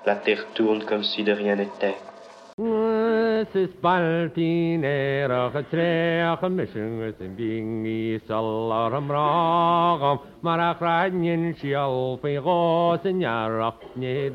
La terre tourne comme si de rien n'était. Sis baltín a tréach misisigus in bíí salar am rágam mar a chrainin sial fao gá inhearach